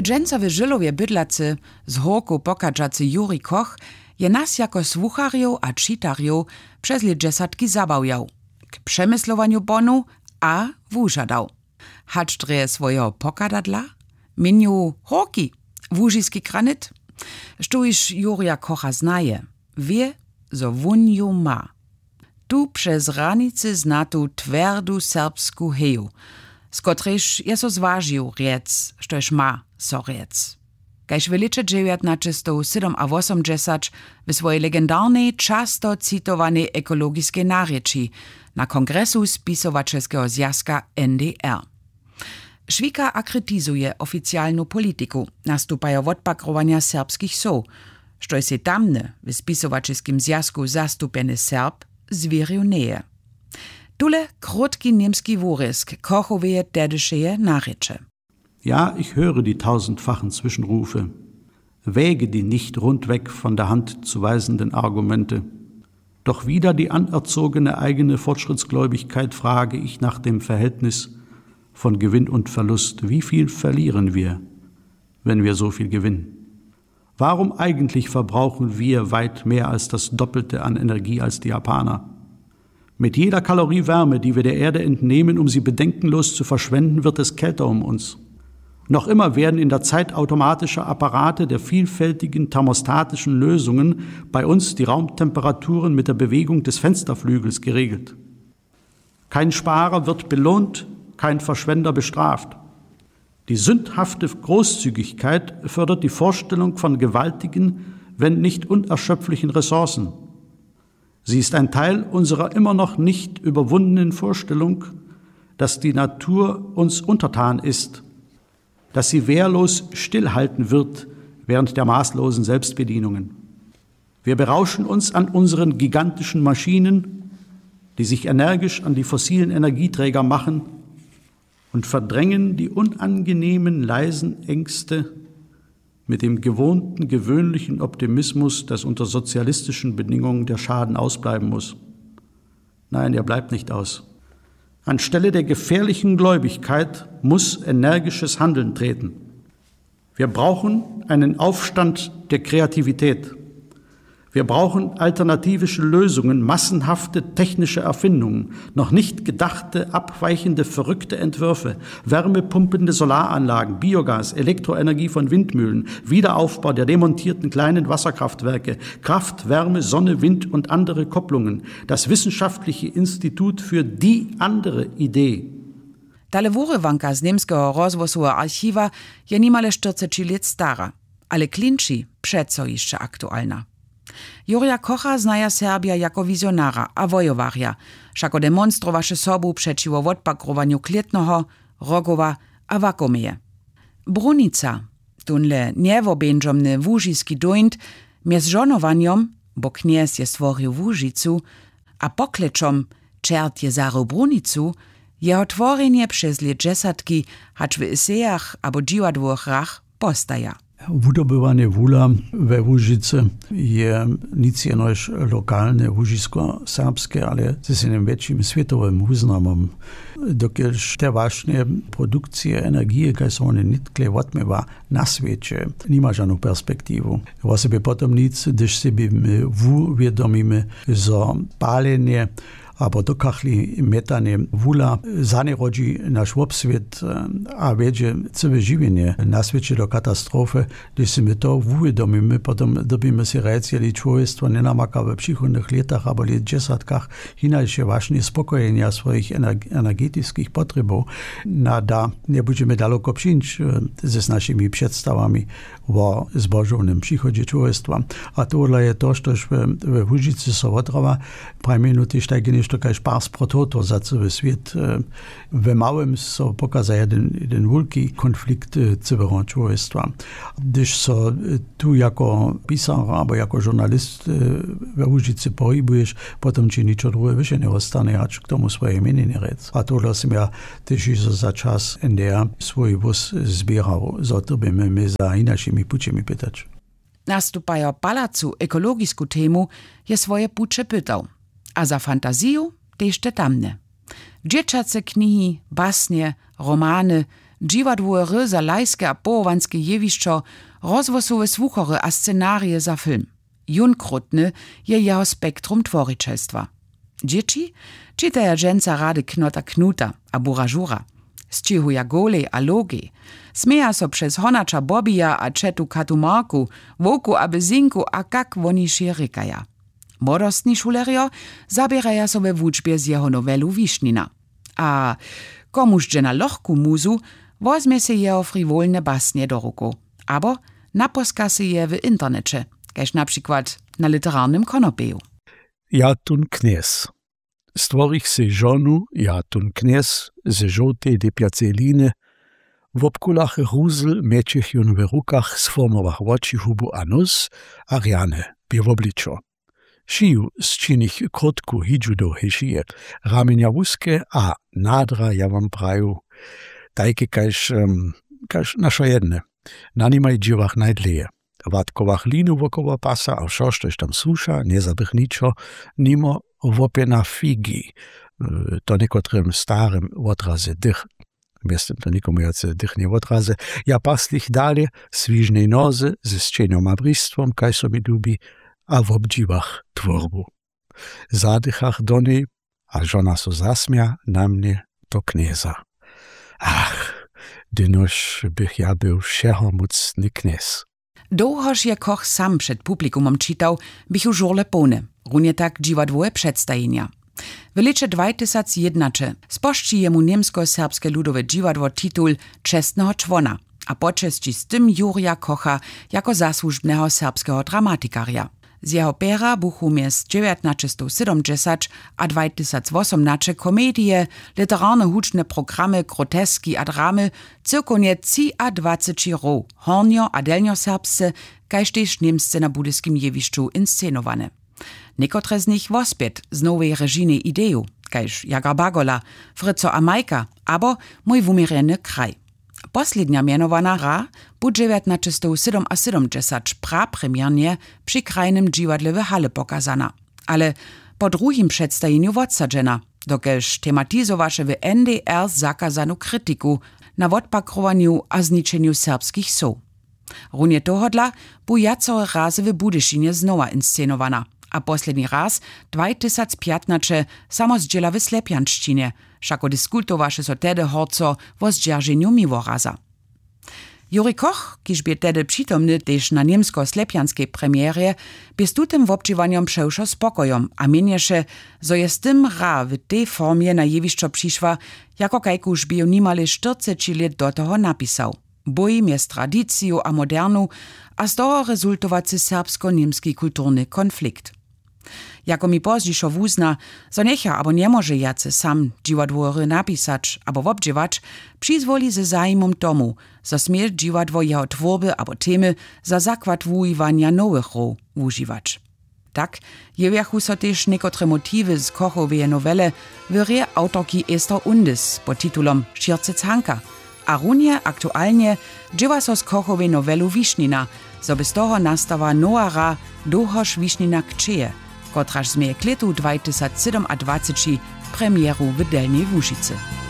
Dżęcowy żylowie bydlacy z Horku pokadżacy Juri Koch je nas jako słuchariów a czytariów przez dziesiątki zabawiał, k przemyslowaniu bonu a wużadał. Hacz dreje swojego pokadadla, miniu Horki, wużyski kranyt, sztuiż Jurija Kocha znaje, wie, zo wunju ma. Tu przez ranicy zna tu twerdu serbsku heju, z kotryż je so zwažił riec, štož ma so riec. Kajž w licze 1987 w swojej legendarnej, często citowanej ekologiskiej narječi na kongresu spisowačelskiego zjazka NDR. Švika akrytizuje oficjalną polityku nastupają odpakrowania serbskich soł, što se tamne w spisowačelskim zjazku zastupeny Serb zwierzył neje. Tule krótki niemski wórysk kochoweje dedyszeje narječe. Ja, ich höre die tausendfachen Zwischenrufe, wäge die nicht rundweg von der Hand zu weisenden Argumente. Doch wieder die anerzogene eigene Fortschrittsgläubigkeit frage ich nach dem Verhältnis von Gewinn und Verlust. Wie viel verlieren wir, wenn wir so viel gewinnen? Warum eigentlich verbrauchen wir weit mehr als das Doppelte an Energie als die Japaner? Mit jeder Kalorie Wärme, die wir der Erde entnehmen, um sie bedenkenlos zu verschwenden, wird es kälter um uns. Noch immer werden in der Zeit automatische Apparate der vielfältigen thermostatischen Lösungen bei uns die Raumtemperaturen mit der Bewegung des Fensterflügels geregelt. Kein Sparer wird belohnt, kein Verschwender bestraft. Die sündhafte Großzügigkeit fördert die Vorstellung von gewaltigen, wenn nicht unerschöpflichen Ressourcen. Sie ist ein Teil unserer immer noch nicht überwundenen Vorstellung, dass die Natur uns untertan ist, dass sie wehrlos stillhalten wird während der maßlosen Selbstbedienungen. Wir berauschen uns an unseren gigantischen Maschinen, die sich energisch an die fossilen Energieträger machen und verdrängen die unangenehmen, leisen Ängste mit dem gewohnten, gewöhnlichen Optimismus, dass unter sozialistischen Bedingungen der Schaden ausbleiben muss. Nein, er bleibt nicht aus. Anstelle der gefährlichen Gläubigkeit muss energisches Handeln treten. Wir brauchen einen Aufstand der Kreativität. Wir brauchen alternativische Lösungen, massenhafte technische Erfindungen, noch nicht gedachte, abweichende, verrückte Entwürfe, wärmepumpende Solaranlagen, Biogas, Elektroenergie von Windmühlen, Wiederaufbau der demontierten kleinen Wasserkraftwerke, Kraft, Wärme, Sonne, Wind und andere Kopplungen, das Wissenschaftliche Institut für die andere Idee. Tale wurywanka z niemskiego rozwoju archiwa je niemale 40 lat stara, ale klinči przeco jeszcze aktualna. Jurija Kocha znaja Serbia jako wizjonara a wojowarja, šako demonstrowaše sobu przeciwo odpakrowaniu klietnoho, rogowa a wakomeje. Brunica, tunle niewobędżomny wúžiski dojnt, mjez żonowanjom, bo kniez je stworil Wúžicu, a poklečom, čert je zarył Brunicu, jeho tworenje przez dziesiątki, hacz w esejach abo dziwadłych rach postaja. Wudobywanie wula we Łužice je nic jenož lokalne łužisko-serbskie, ale z jednym większym światowym uznamom. Dokielž te właśnie produkcje energii, które są one nitkle odmywa na świecie, nie ma żadną perspektywu. O sobie potem nic, gdyż sobie uwiadomimy, że palenie abo dokachli metanie wula zanerodzi nasz obswiet a wiedzie całe żywienie na świecie do katastrofy, gdy się my to uwiadomimy, potem dobimy się rec, jeli człowiectwo nie namaka w przychodnych latach, abo lat dziesiątkach inaczej właśnie spokojenia swoich energetycznych potrzebów, nada nie będziemy daleko przyjść ze naszymi przedstawami o zbożownym przychodzie człowiectwa. A to jest to, że w Łužici są odrawa, prawie minuty sztajgnie to kaž pár prototo za celý svět. Ve małym so pokazał jeden wielki konflikt całego człowiectwa. Když so tu jako pisar albo jako żurnalist we Łužici pohybuješ, potom ci ničo druhé vyše neostane, ač k tomu svoje jmény nerec. A tohle jsem ja tež za čas NDR svoj vůz zbíral, za to by my za inašimi pučemi pytać. Nastupajo palacu ekologisku temu je swoje pucze pytał. A za fantaziju tež te tamne. Dzieciace knihy, basnie, romany, dziwadłe za lajskie a połowanskie jewiszczo, rozwosowe słuchory a scenarie za film. Junkrutny je jeho spektrum tworiczelstwa. Dzieci czytaja dżęca rady Knota Knuta a Burażura. Zcichuja golej a logej. Smieja so przez honacza Bobija a czetu Katumarku, woku a bezinku a kak woni się rykaja. Młodostni szulerio zabieraja sobie w uczbie z jeho nowelu Wiśnina. A komuż dże na lochku muzu, wozmie se jeho frivolne basnie do ruku. Abo naposka se je w internecie, kaž na przykład na literarnym konopeju. Jatun kniez. Stworich se żonu Jatun kniez ze żółtej depiaceliny, w obkulach ruzl meczich jun w rukach sformowach oczy, hubu a nos, a riane, biewobliczo. Šiju zčinih krotku hidžu do hešije, ramenja wuske a nadra ja wam praju. Tajke kaž našo jedne, na nimaj dživach najdleje. Vatkovach linu vokova pasa, a šo štož tam suša, ne zabih ničo, nimo vopena figi, to nekotrem starem odraze dych. Miestem to nikomu jace dych nie odraze, ja paslih dalje, svižnej noze, ze sčenjom a bristvom, kaj so mi dubi, a w obdziwach tworbu. Zadychach do niej, a żona so zasmia na mnie to knieza. Ach, dynoż bych ja był wszechomocny kniez. Dohoż je Koch sam przed publikumom czytał, bych już żurle pone, runie tak dziwadłoe przedstawienia. W licze 2001 sposzczy jemu niemsko-serbskie ludowe dziwadło tytuł Czestnego czwona, a poczesci z tym Jurija Kocha jako zasłużbnego serbskiego dramatikaria. Z jeho pera buchu między 1970 a 2018 komedie, literarne huczne programy, groteski a dramy, cyrkonie 23 ro, hornio a delnio serbsce, kaž tež niemsce na budyskim jewiszczu inscenowane. Niekotre z nich wospiet z nowej režiny ideju, kaž Jaga Bagola, Fryco a Majka, abo Mój wumiereny kraj. Poslednia mianowana ra bu 1977 prapremiernie przy krajnym dziwadle w Halle pokazana, ale po drugim przedstawieniu odsadzena, dokelż tematizowaše w NDR zakazanu krytyku na odpakrowaniu a zničeniu serbskich soł. Runie tohodla bu jacore razy w Budyszynie znowa inscenowana, a posledni raz 2015 samo zdziela w Slepjanszčinie, šako diskutowaše so tedy horco o zdźerženju miworaza. Juri Koch, kiž bie tedy přitomny tež na niemsko-slepjanskiej premierie, bie z tutym wobdźiwanjom přewšo spokojom a mienješe, zo je z tym ra w tej formie na jewišćo přišła, jako kajkuž bio nimale 40 let do toho napisał. Boj między tradycją a modernu, a z toho rezultowacy serbsko-niemski kulturny konflikt. Jako mi pozdzišo wuzna, zo necha abo nie może jace sam dziwadłory napisać abo wobdziewać, przyzwoli ze zajmom tomu, zo smie dziwadło jeho tworby abo temy za zakład wujiwania nowych ro używać. Tak jewiachu so też niekotre motywy z Kochowej nowele wyrie autorki Ester Undis pod tytułom Šircec Hanka, a runie aktualnie dziewa so z Kochowej nowelu Wiśnina, zo bez toho nastawa nowa ra dohoż Wiśnina kczeje, kotraż zmieje k letu 2027 premieru w Delnej Łužicy.